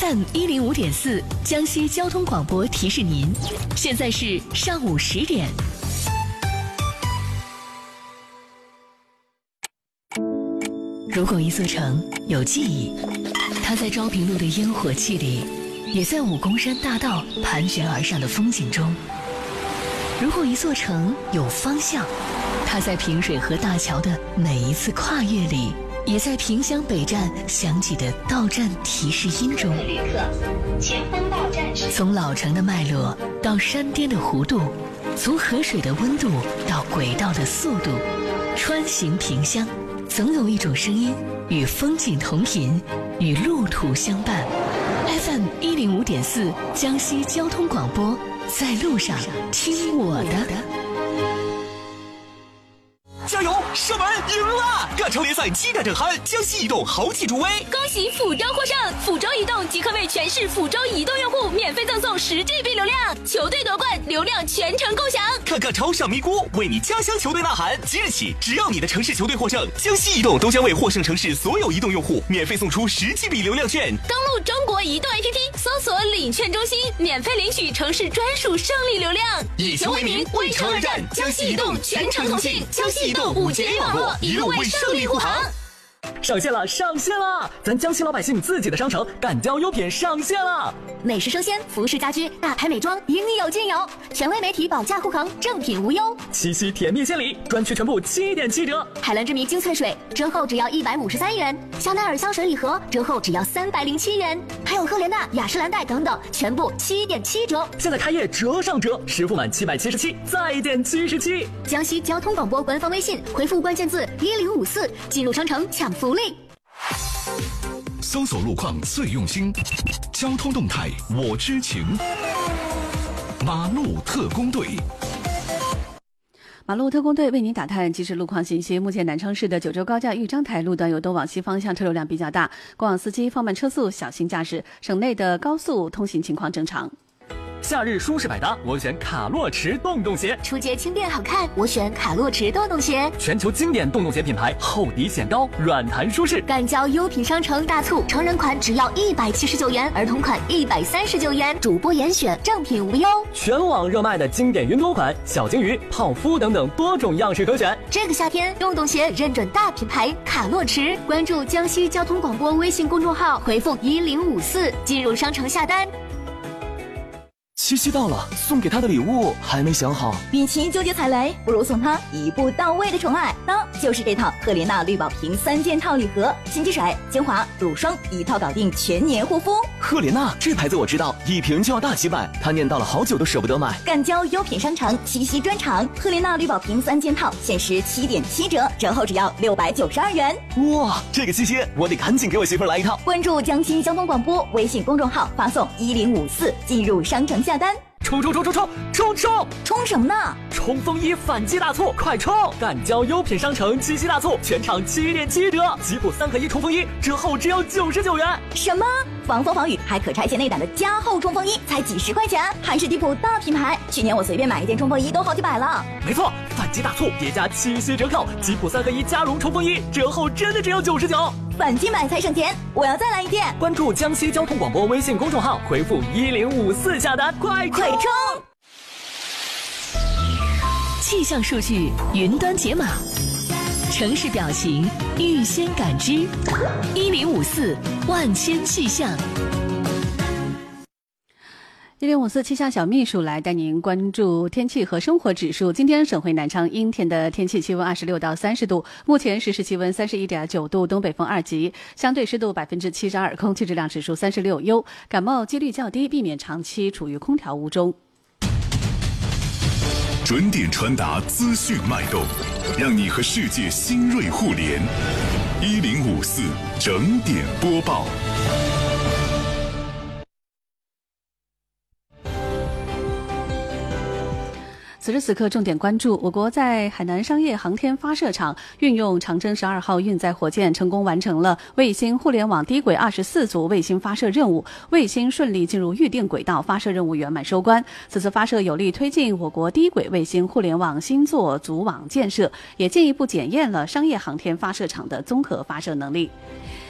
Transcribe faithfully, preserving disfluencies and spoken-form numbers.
F M 一零五点四江西交通广播提示您，现在是上午十点。如果一座城有记忆，它在昭平路的烟火气里，也在武功山大道盘旋而上的风景中。如果一座城有方向，它在平水河大桥的每一次跨越里，也在萍乡北站响起的到站提示音中。旅客，前方到站是。从老城的脉络到山巅的弧度，从河水的温度到轨道的速度，穿行萍乡，总有一种声音与风景同频，与路途相伴。F M 一零五点四江西交通广播，在路上听我的。 加油！射门赢了！赣超联赛激战正酣，江西移动豪气助威， 恭喜福州获胜！福州移动即刻为全市福州移动用户免费赠送十 G B 流量，球队夺冠，流量全程共享。 看赣超上咪咕，为你家乡球队呐喊！即日起，只要你的城市球队获胜，江西移动都将为获胜城市所有移动用户免费送出十 G B 流量券。 登录中国移动 A P P， 搜索领券中心，免费领取城市专属胜利流量。 以球为名，为城而战，江西移动全程同信，江西移动五 G A 网络，一路为胜利护航。 上线了，上线了！咱江西老百姓自己的商城赣交优品上线了， 美食生鲜、服饰家居、大牌美妆，应有尽有，权威媒体保价护航，正品无忧。 七夕甜蜜献礼，专区全部七点七折。 海蓝之谜精粹水折后只要一百五十三元，香奈儿香水礼盒折后只要三百零七元，还有赫莲娜、雅诗兰黛等等，全部七点七折。 现在开业折上折，实付满七百七十七再减七十七。 江西交通广播官方微信回复关键字一零五四，进入商城抢福利。 搜索路况最用心，交通动态我知情。马路特工队， 马路特工队为您打探即时路况信息。目前南昌市的九州高架豫章台路段由东往西方向车流量比较大，过往司机放慢车速，小心驾驶。省内的高速通行情况正常。 夏日舒适百搭，我选卡洛驰洞洞鞋； 出街轻便好看，我选卡洛驰洞洞鞋。 全球经典洞洞鞋品牌，厚底显高，软弹舒适。 赣交优品商城大促，成人款只要一百七十九元，儿童款一百三十九元，主播严选，正品无忧。 全网热卖的经典云朵款、小金鱼、泡芙等等多种样式可选。 这个夏天，洞洞鞋认准大品牌卡洛驰，关注江西交通广播微信公众号，回复一零五四进入商城下单。 七夕到了，送给他的礼物还没想好。 与其纠结踩雷，不如送他一步到位的宠爱，那就是这套赫莲娜绿宝瓶三件套礼盒，心机水、精华、乳霜一套搞定全年护肤。 赫莲娜这牌子我知道，一瓶就要大几百，他念叨了好久都舍不得买。 赣交优品商城七夕专场，赫莲娜绿宝瓶三件套限时七点七折，折后只要六百九十二元。 哇，这个七夕我得赶紧给我媳妇来一套。 关注江西交通广播微信公众号，发送一零五四进入商城下单。 冲冲冲冲冲冲冲！ 冲什么呢？ 冲锋衣反季大促，快冲！赣交优品商城七夕大促，全场七点七折，吉普三合一冲锋衣折后只要九十九元。 什么？防风防雨还可拆卸内胆的加厚冲锋衣才几十块钱，还是迪普大品牌。去年我随便买一件冲锋衣都好几百了。 没错，反季大促叠加七夕折扣，吉普三合一加绒冲锋衣折后真的只要九十九。 反季买才省钱，我要再来一件。 关注江西交通广播微信公众号，回复一零五四下单，快快冲！ 气象数据云端解码，城市表情预先感知，一零五四万千气象。 一零五四气象小秘书来带您关注天气和生活指数。今天省会南昌阴天的天气，气温二十六到三十度，目前实时气温三十一点九度，东北风二级，相对湿度百分之七十二，空气质量指数三十六优，感冒几率较低，避免长期处于空调屋中。 准点传达资讯脉动，让你和世界新锐互联。一零五四整点播报。 此时此刻，重点关注我国在海南商业航天发射场运用长征十二号运载火箭，成功完成了卫星互联网低轨二十四组卫星发射任务，卫星顺利进入预定轨道，发射任务圆满收官。此次发射有力推进我国低轨卫星互联网星座组网建设，也进一步检验了商业航天发射场的综合发射能力。